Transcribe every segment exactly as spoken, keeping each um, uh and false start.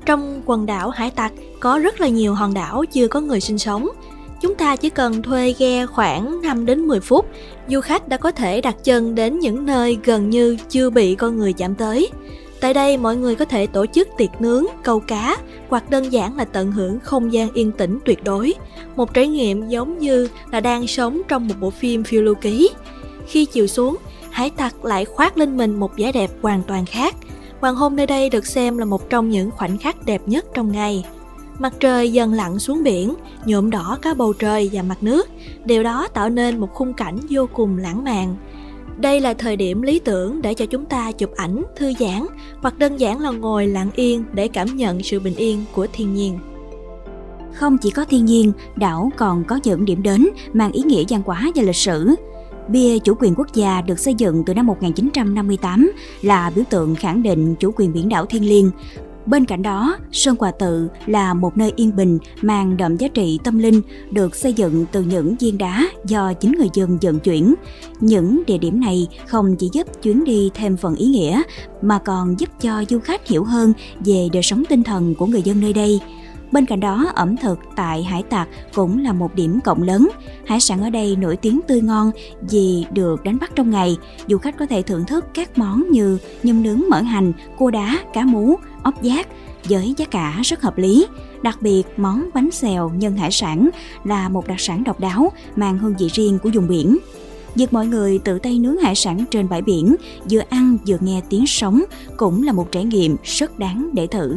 Trong quần đảo Hải Tặc có rất là nhiều hòn đảo chưa có người sinh sống. Chúng ta chỉ cần thuê ghe khoảng năm đến mười phút, du khách đã có thể đặt chân đến những nơi gần như chưa bị con người chạm tới. Tại đây mọi người có thể tổ chức tiệc nướng, câu cá hoặc đơn giản là tận hưởng không gian yên tĩnh tuyệt đối. Một trải nghiệm giống như là đang sống trong một bộ phim phiêu lưu ký. Khi chiều xuống, hải tặc lại khoác lên mình một vẻ đẹp hoàn toàn khác. Hoàng hôn nơi đây được xem là một trong những khoảnh khắc đẹp nhất trong ngày. Mặt trời dần lặn xuống biển, nhuộm đỏ cả bầu trời và mặt nước. Điều đó tạo nên một khung cảnh vô cùng lãng mạn. Đây là thời điểm lý tưởng để cho chúng ta chụp ảnh, thư giãn hoặc đơn giản là ngồi lặng yên để cảm nhận sự bình yên của thiên nhiên. Không chỉ có thiên nhiên, đảo còn có những điểm đến mang ý nghĩa văn hóa và lịch sử. Bia chủ quyền quốc gia được xây dựng từ năm một nghìn chín trăm năm mươi tám là biểu tượng khẳng định chủ quyền biển đảo thiêng liêng. Bên cạnh đó, Sơn Hòa Tự là một nơi yên bình mang đậm giá trị tâm linh, được xây dựng từ những viên đá do chính người dân vận chuyển. Những địa điểm này không chỉ giúp chuyến đi thêm phần ý nghĩa, mà còn giúp cho du khách hiểu hơn về đời sống tinh thần của người dân nơi đây. Bên cạnh đó, ẩm thực tại Hải Tặc cũng là một điểm cộng lớn. Hải sản ở đây nổi tiếng tươi ngon vì được đánh bắt trong ngày. Du khách có thể thưởng thức các món như nhum nướng mỡ hành, cua đá, cá mú, ốc giác với giá cả rất hợp lý. Đặc biệt, món bánh xèo nhân hải sản là một đặc sản độc đáo mang hương vị riêng của vùng biển. Việc mọi người tự tay nướng hải sản trên bãi biển, vừa ăn vừa nghe tiếng sóng cũng là một trải nghiệm rất đáng để thử.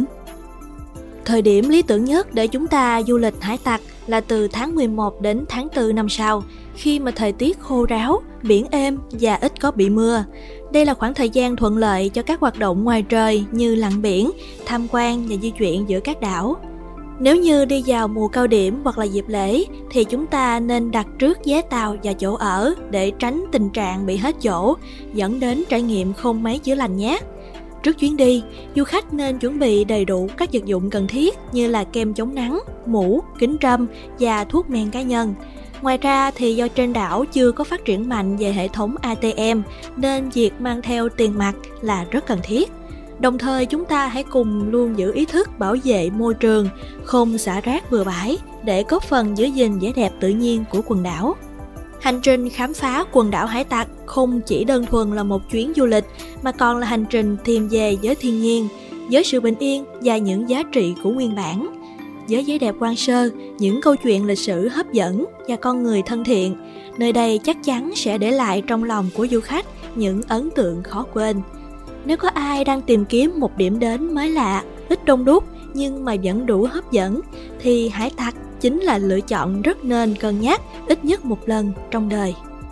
Thời điểm lý tưởng nhất để chúng ta du lịch Hải Tặc là từ tháng mười một đến tháng tư năm sau, khi mà thời tiết khô ráo, biển êm và ít có bị mưa. Đây là khoảng thời gian thuận lợi cho các hoạt động ngoài trời như lặn biển, tham quan và di chuyển giữa các đảo. Nếu như đi vào mùa cao điểm hoặc là dịp lễ thì chúng ta nên đặt trước vé tàu và chỗ ở để tránh tình trạng bị hết chỗ, dẫn đến trải nghiệm không mấy chữa lành nhé. Trước chuyến đi, du khách nên chuẩn bị đầy đủ các vật dụng cần thiết như là kem chống nắng, mũ, kính râm và thuốc men cá nhân. Ngoài ra thì do trên đảo chưa có phát triển mạnh về hệ thống a tê em nên việc mang theo tiền mặt là rất cần thiết. Đồng thời chúng ta hãy cùng luôn giữ ý thức bảo vệ môi trường, không xả rác bừa bãi để góp phần giữ gìn vẻ đẹp tự nhiên của quần đảo. Hành trình khám phá quần đảo Hải Tặc không chỉ đơn thuần là một chuyến du lịch mà còn là hành trình tìm về với thiên nhiên, với sự bình yên và những giá trị của nguyên bản. Với vẻ đẹp hoang sơ, những câu chuyện lịch sử hấp dẫn và con người thân thiện, nơi đây chắc chắn sẽ để lại trong lòng của du khách những ấn tượng khó quên. Nếu có ai đang tìm kiếm một điểm đến mới lạ, ít đông đúc nhưng mà vẫn đủ hấp dẫn, thì Hải Tặc chính là lựa chọn rất nên cân nhắc ít nhất một lần trong đời.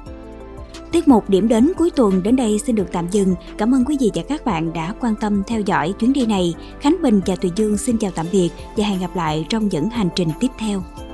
Tiết mục điểm đến cuối tuần đến đây xin được tạm dừng. Cảm ơn quý vị và các bạn đã quan tâm theo dõi chuyến đi này. Khánh Bình và Tùy Dương xin chào tạm biệt và hẹn gặp lại trong những hành trình tiếp theo.